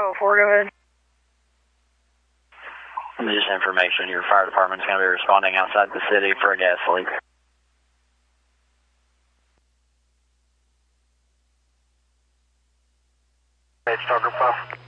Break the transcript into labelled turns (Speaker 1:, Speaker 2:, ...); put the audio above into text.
Speaker 1: 504, go ahead.
Speaker 2: Just information, your fire department's going to be responding outside the city for a gas leak.
Speaker 3: Hey, Stalker Puff.